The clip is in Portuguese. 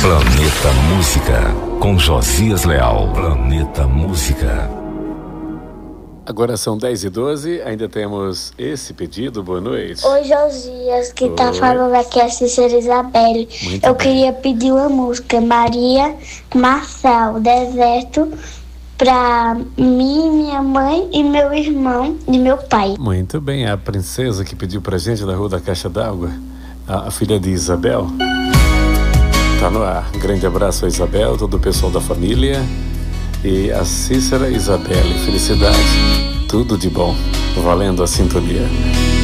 Planeta Música, com Josias Leal. Planeta Música. Agora são 10h12, ainda temos esse pedido. Boa noite. Oi, Josias, que tá falando aqui é a Cícera Isabelle. Eu queria pedir uma música, Maria Marçal, Deserto, pra mim, minha mãe e meu irmão e meu pai. Muito bem, a princesa que pediu pra gente da Rua da Caixa d'Água, a filha de Isabel, tá no ar. Um grande abraço a Isabel, todo o pessoal da família e a Cícera Isabelle. Felicidade, tudo de bom, valendo a sintonia.